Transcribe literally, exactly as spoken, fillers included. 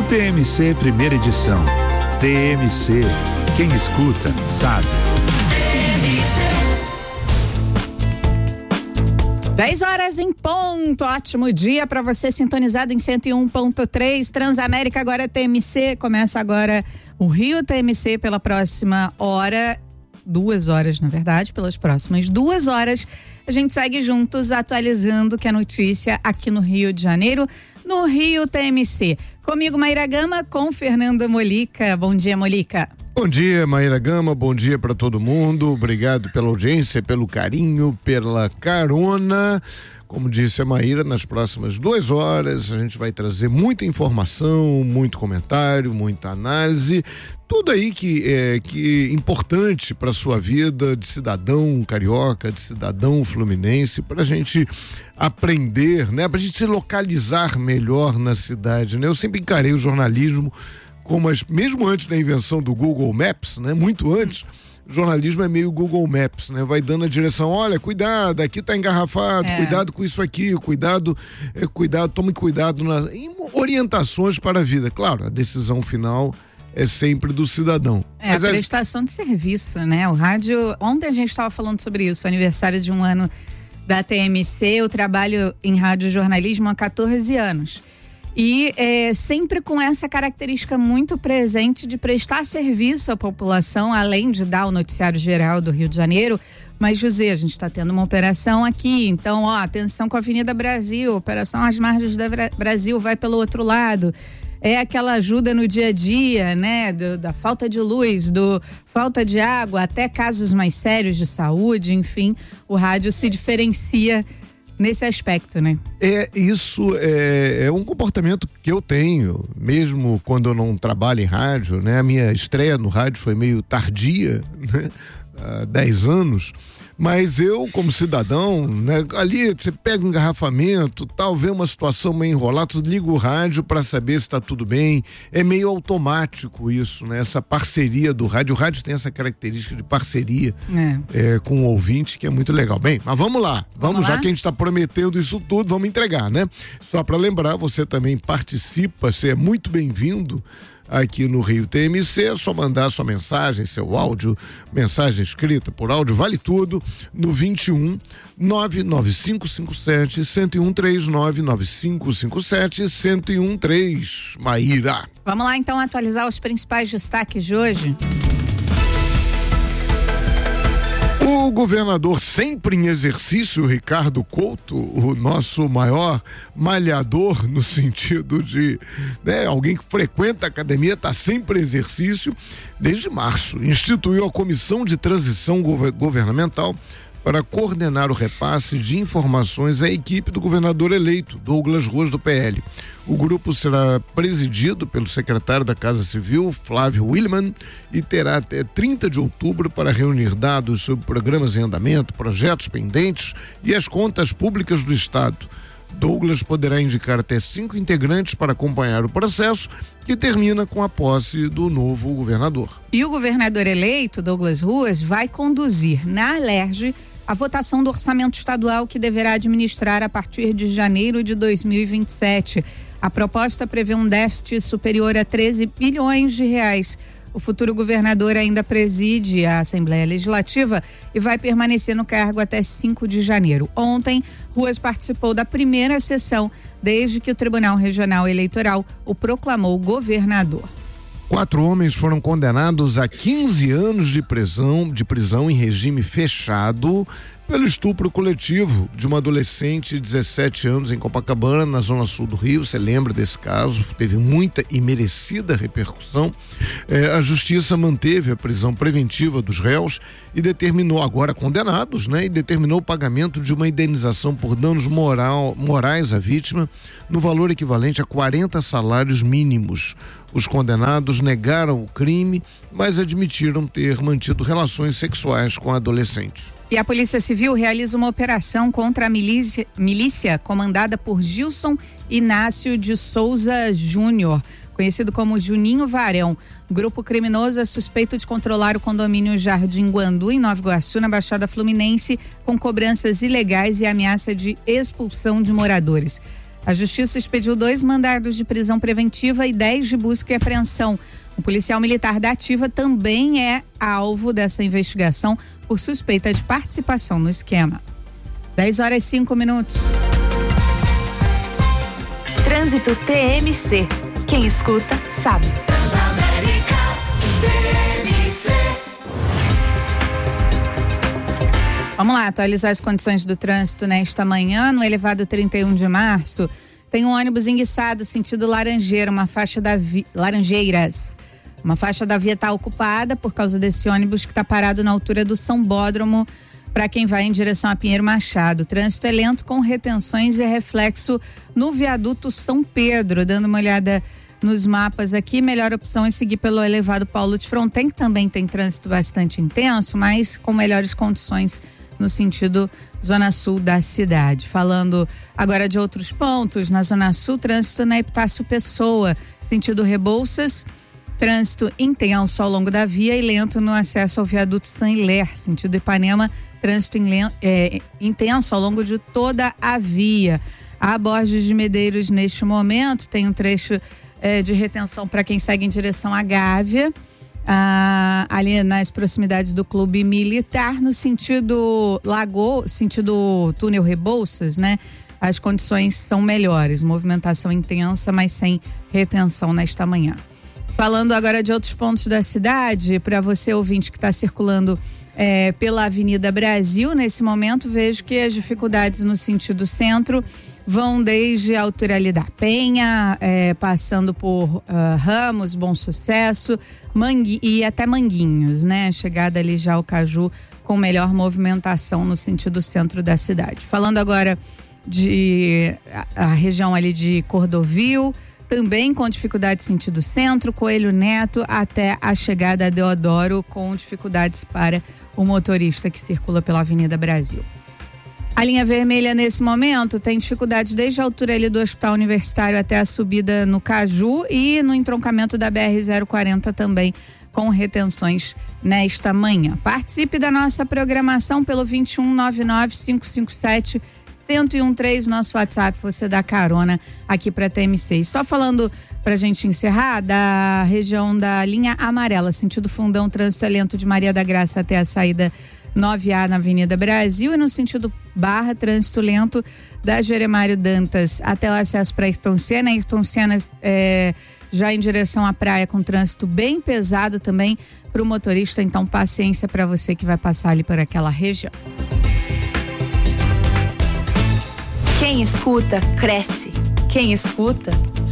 T M C primeira edição. T M C, quem escuta sabe. dez horas em ponto, ótimo dia para você sintonizado em cento e um ponto três, Transamérica agora T M C, começa agora o Rio T M C pela próxima hora, duas horas na verdade, pelas próximas duas horas, a gente segue juntos atualizando que é notícia aqui no Rio de Janeiro, no Rio T M C. Comigo Maíra Gama, com Fernanda Molica. Bom dia, Molica. Bom dia, Maíra Gama, bom dia para todo mundo, obrigado pela audiência, pelo carinho, pela carona. Como disse a Maíra, nas próximas duas horas a gente vai trazer muita informação, muito comentário, muita análise, tudo aí que é que é importante para a sua vida de cidadão carioca, de cidadão fluminense, para a gente aprender, né? Para a gente se localizar melhor na cidade, né? Eu sempre encarei o jornalismo como as, mesmo antes da invenção do Google Maps, né? Muito antes, o jornalismo é meio Google Maps, né? Vai dando a direção, olha, cuidado, aqui tá engarrafado, é. cuidado com isso aqui, cuidado, é, cuidado, tome cuidado, na, em orientações para a vida. Claro, a decisão final é sempre do cidadão. É, Mas a prestação é... de serviço, né? O rádio, ontem a gente estava falando sobre isso, aniversário de um ano da T M C, eu trabalho em rádio jornalismo há quatorze anos. E é, sempre com essa característica muito presente de prestar serviço à população, além de dar o noticiário geral do Rio de Janeiro. Mas, José, a gente está tendo uma operação aqui, então, ó, atenção com a Avenida Brasil, operação às margens da Brasil, vai pelo outro lado. É aquela ajuda no dia a dia, né, do, da falta de luz, do falta de água, até casos mais sérios de saúde, enfim, o rádio se diferencia nesse aspecto, né? É, isso é, é um comportamento que eu tenho, mesmo quando eu não trabalho em rádio, né? A minha estreia no rádio foi meio tardia, né? Há dez anos, mas eu, como cidadão, né? Ali você pega um engarrafamento, tal, vê uma situação meio enrolada, tu liga o rádio para saber se está tudo bem, é meio automático isso, né? Essa parceria do rádio, o rádio tem essa característica de parceria é. É, com o ouvinte, que é muito legal. Bem, mas vamos lá, vamos, vamos já lá? Que a gente está prometendo isso tudo, vamos entregar, né? Só para lembrar, você também participa, você é muito bem-vindo aqui no Rio T M C, é só mandar sua mensagem, seu áudio, mensagem escrita por áudio, vale tudo, no vinte e um, nove nove cinco cinco sete, um zero um três, nove nove cinco cinco sete, um zero um três, Maíra. Vamos lá então atualizar os principais destaques de hoje. O governador sempre em exercício, Ricardo Couto, o nosso maior malhador no sentido de, né, alguém que frequenta a academia, está sempre em exercício, desde março, instituiu a Comissão de Transição Governamental para coordenar o repasse de informações à equipe do governador eleito, Douglas Ruas, do P L. O grupo será presidido pelo secretário da Casa Civil, Flávio Williman, e terá até trinta de outubro para reunir dados sobre programas em andamento, projetos pendentes e as contas públicas do Estado. Douglas poderá indicar até cinco integrantes para acompanhar o processo, que termina com a posse do novo governador. E o governador eleito, Douglas Ruas, vai conduzir na Alerj a votação do orçamento estadual que deverá administrar a partir de janeiro de dois mil e vinte e sete. A proposta prevê um déficit superior a treze bilhões de reais. O futuro governador ainda preside a Assembleia Legislativa e vai permanecer no cargo até cinco de janeiro. Ontem, Ruas participou da primeira sessão desde que o Tribunal Regional Eleitoral o proclamou governador. Quatro homens foram condenados a quinze anos de prisão, de prisão em regime fechado pelo estupro coletivo de uma adolescente de dezessete anos em Copacabana, na zona sul do Rio. Você lembra desse caso? Teve muita e merecida repercussão. É, a justiça manteve a prisão preventiva dos réus e determinou, agora condenados, né? E determinou o pagamento de uma indenização por danos moral, morais à vítima no valor equivalente a quarenta salários mínimos. Os condenados negaram o crime, mas admitiram ter mantido relações sexuais com a adolescente. E a Polícia Civil realiza uma operação contra a milícia, milícia comandada por Gilson Inácio de Souza Júnior, conhecido como Juninho Varão. O grupo criminoso é suspeito de controlar o condomínio Jardim Guandu, em Nova Iguaçu, na Baixada Fluminense, com cobranças ilegais e ameaça de expulsão de moradores. A justiça expediu dois mandados de prisão preventiva e dez de busca e apreensão. O policial militar da Ativa também é alvo dessa investigação por suspeita de participação no esquema. dez horas e cinco minutos. Trânsito T M C. Quem escuta, sabe. Transamérica T M C. Vamos lá, atualizar as condições do trânsito nesta manhã. No elevado trinta e um de março, tem um ônibus enguiçado sentido Laranjeira, uma faixa da vi... Laranjeiras. Uma faixa da via está ocupada por causa desse ônibus que está parado na altura do São Bódromo para quem vai em direção a Pinheiro Machado. O trânsito é lento com retenções e reflexo no viaduto São Pedro. Dando uma olhada nos mapas aqui, melhor opção é seguir pelo elevado Paulo de Fronten, que também tem trânsito bastante intenso, mas com melhores condições no sentido zona sul da cidade. Falando agora de outros pontos, na zona sul, trânsito na Epitácio Pessoa, sentido Rebouças, trânsito intenso ao longo da via e lento no acesso ao viaduto Saint-Hilaire, sentido Ipanema, trânsito é, intenso ao longo de toda a via. A Borges de Medeiros, neste momento, tem um trecho é, de retenção para quem segue em direção à Gávea, ah, ali nas proximidades do Clube Militar, no sentido Lagoa, sentido túnel Rebouças, né? As condições são melhores, movimentação intensa, mas sem retenção nesta manhã. Falando agora de outros pontos da cidade, para você ouvinte que está circulando é, pela Avenida Brasil, nesse momento vejo que as dificuldades no sentido centro vão desde a altura ali da Penha, é, passando por uh, Ramos, Bom Sucesso, Mangui, e até Manguinhos, né? Chegada ali já ao Caju com melhor movimentação no sentido centro da cidade. Falando agora de a, a região ali de Cordovil, também com dificuldade sentido centro, Coelho Neto até a chegada a Deodoro, com dificuldades para o motorista que circula pela Avenida Brasil. A linha vermelha nesse momento tem dificuldades desde a altura ali do Hospital Universitário até a subida no Caju e no entroncamento da B R zero quarenta também com retenções nesta manhã. Participe da nossa programação pelo vinte e um, noventa e nove, cinco cinco sete, um zero um três, nosso WhatsApp, você dá carona aqui para T M C. E só falando pra gente encerrar, da região da linha amarela, sentido Fundão, trânsito é lento de Maria da Graça até a saída nove A na Avenida Brasil, e no sentido Barra, trânsito lento da Jeremário Dantas até o acesso para Ayrton Senna. Ayrton Senna é, já em direção à praia com trânsito bem pesado também para o motorista, então paciência para você que vai passar ali por aquela região. Quem escuta, cresce. Quem escuta,